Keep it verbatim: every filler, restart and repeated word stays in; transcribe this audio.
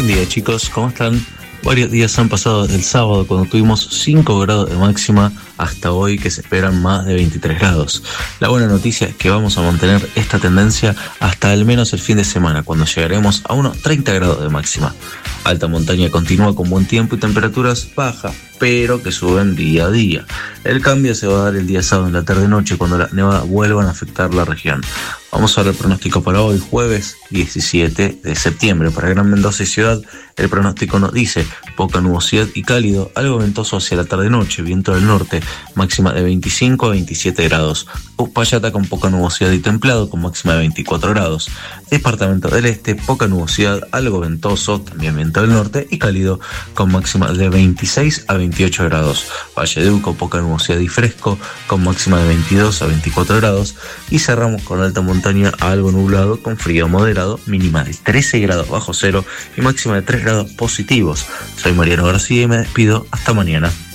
Buen día, chicos, ¿cómo están? Varios días han pasado desde el sábado, cuando tuvimos cinco grados de máxima, hasta hoy, que se esperan más de veintitrés grados. La buena noticia es que vamos a mantener esta tendencia hasta al menos el fin de semana, cuando llegaremos a unos treinta grados de máxima. Alta montaña continúa con buen tiempo y temperaturas bajas, pero que suben día a día. El cambio se va a dar el día sábado en la tarde-noche, cuando las nevadas vuelvan a afectar la región. Vamos a ver el pronóstico para hoy, jueves diecisiete de septiembre. Para Gran Mendoza y Ciudad, el pronóstico nos dice poca nubosidad y cálido, algo ventoso hacia la tarde-noche, viento del norte, máxima de veinticinco a veintisiete grados. Uspallata con poca nubosidad y templado, con máxima de veinticuatro grados. Departamento del Este, poca nubosidad, algo ventoso, también viento del norte y cálido, con máxima de veintiséis a veintiocho grados. Valle de Uco, poca nubosidad y fresco, con máxima de veintidós a veinticuatro grados. Y cerramos con alta montaña, algo nublado, con frío moderado, mínima de trece grados bajo cero y máxima de tres grados positivos. Soy Mariano García y me despido hasta mañana.